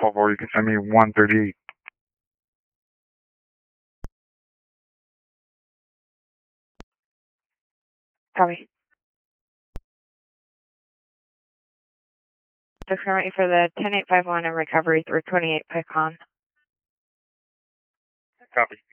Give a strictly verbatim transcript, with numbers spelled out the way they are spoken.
twelve four, you can send me one thirty-eight. Copy. Just gonna wait for the ten eight five one and recovery through twenty-eight Pecan. Copy.